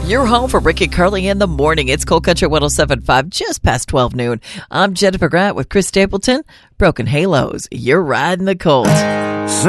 You're home for Rick and Carly in the morning. It's Cold Country 107.5, just past 12 noon. I'm Jennifer Grant with Chris Stapleton. Broken Halos, you're riding the colt.